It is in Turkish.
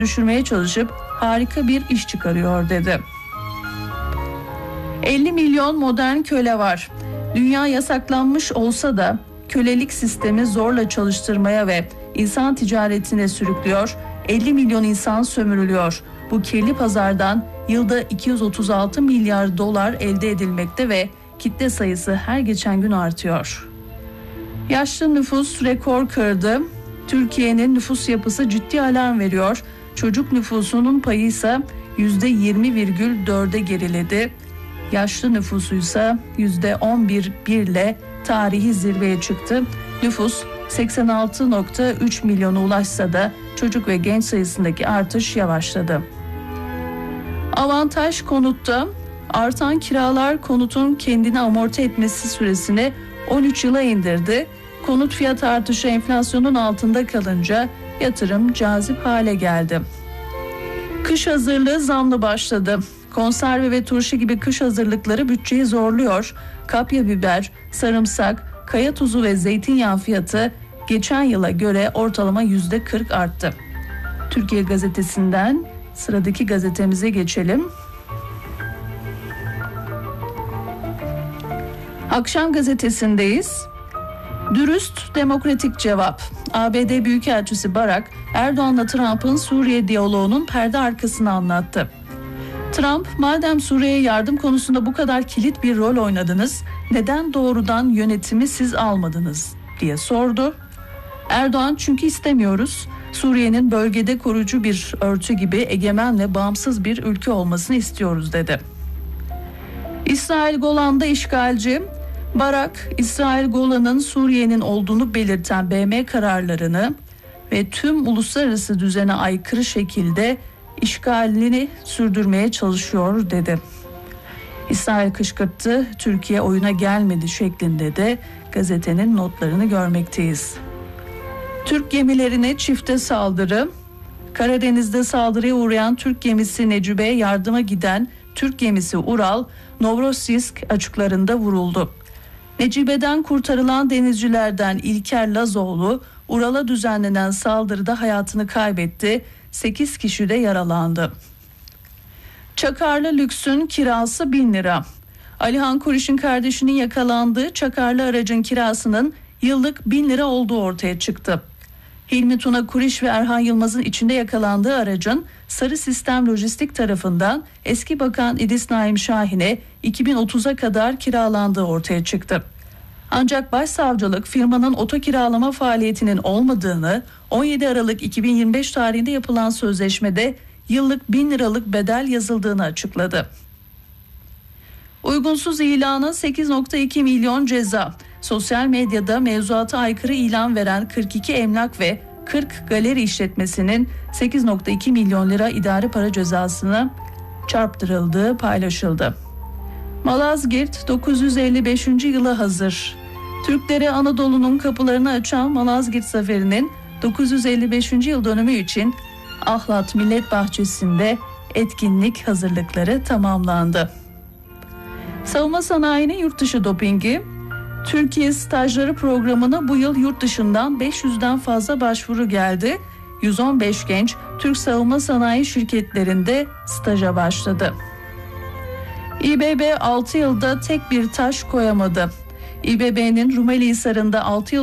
düşürmeye çalışıp harika bir iş çıkarıyor dedi. 50 milyon modern köle var. Dünya yasaklanmış olsa da kölelik sistemi zorla çalıştırmaya ve insan ticaretine sürüklüyor. 50 milyon insan sömürülüyor. Bu kirli pazardan yılda 236 milyar dolar elde edilmekte ve kitle sayısı her geçen gün artıyor. Yaşlı nüfus rekor kırdı. Türkiye'nin nüfus yapısı ciddi alarm veriyor. Çocuk nüfusunun payı ise %20,4'e geriledi. Yaşlı nüfusu ise %11,1 ile tarihi zirveye çıktı. Nüfus 86,3 milyona ulaşsa da çocuk ve genç sayısındaki artış yavaşladı. Avantaj konutta artan kiralar konutun kendini amorti etmesi süresini 13 yıla indirdi. Konut fiyat artışı enflasyonun altında kalınca yatırım cazip hale geldi. Kış hazırlığı zamlı başladı. Konserve ve turşu gibi kış hazırlıkları bütçeyi zorluyor. Kapya biber, sarımsak, kaya tuzu ve zeytinyağı fiyatı geçen yıla göre ortalama %40 arttı. Türkiye Gazetesi'nden sıradaki gazetemize geçelim. Akşam Gazetesi'ndeyiz. Dürüst demokratik cevap. ABD Büyükelçisi Barak, Erdoğan'la Trump'ın Suriye diyaloğunun perde arkasını anlattı. Trump, madem Suriye'ye yardım konusunda bu kadar kilit bir rol oynadınız, neden doğrudan yönetimi siz almadınız diye sordu. Erdoğan, çünkü istemiyoruz. Suriye'nin bölgede koruyucu bir örtü gibi egemen ve bağımsız bir ülke olmasını istiyoruz dedi. İsrail Golan'da işgalci. Barak, İsrail Golan'ın Suriye'nin olduğunu belirten BM kararlarını ve tüm uluslararası düzene aykırı şekilde işgalini sürdürmeye çalışıyor dedi. İsrail kışkırttı, Türkiye oyuna gelmedi şeklinde de gazetenin notlarını görmekteyiz. Türk gemilerine çifte saldırı. Karadeniz'de saldırıya uğrayan Türk gemisi Necibe'ye yardıma giden Türk gemisi Ural, Novorossiysk açıklarında vuruldu. Necibe'den kurtarılan denizcilerden İlker Lazoğlu, Ural'a düzenlenen saldırıda hayatını kaybetti. 8 kişi de yaralandı. Çakarlı lüksün kirası 1000 lira. Alihan Kuriş'in kardeşinin yakalandığı çakarlı aracın kirasının yıllık 1000 lira olduğu ortaya çıktı. Hilmi Tuna Kuriş ve Erhan Yılmaz'ın içinde yakalandığı aracın Sarı Sistem Lojistik tarafından eski bakan İdris Naim Şahin'e 2030'a kadar kiralandığı ortaya çıktı. Ancak başsavcılık firmanın oto kiralama faaliyetinin olmadığını, 17 Aralık 2025 tarihinde yapılan sözleşmede yıllık 1000 liralık bedel yazıldığını açıkladı. Uygunsuz ilana 8,2 milyon ceza. Sosyal medyada mevzuata aykırı ilan veren 42 emlak ve 40 galeri işletmesinin 8,2 milyon lira idari para cezasına çarptırıldığı paylaşıldı. Malazgirt 955. yıla hazır. Türklere Anadolu'nun kapılarını açan Malazgirt Zaferi'nin 955. yıl dönümü için Ahlat Millet Bahçesi'nde etkinlik hazırlıkları tamamlandı. Savunma sanayinin yurt dışı dopingi. Türkiye stajları programına bu yıl yurt dışından 500'den fazla başvuru geldi. 115 genç Türk savunma sanayi şirketlerinde staja başladı. İBB 6 yılda tek bir taş koyamadı. İBB'nin Rumeli Hisarı'nda 6 yıl